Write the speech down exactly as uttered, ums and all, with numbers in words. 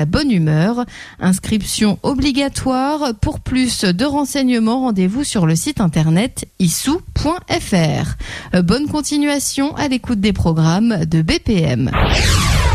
la bonne humeur. Inscription obligatoire. Pour plus de renseignements, rendez-vous sur le site internet issou point f r. Bonne continuation à l'écoute des programmes de B P M.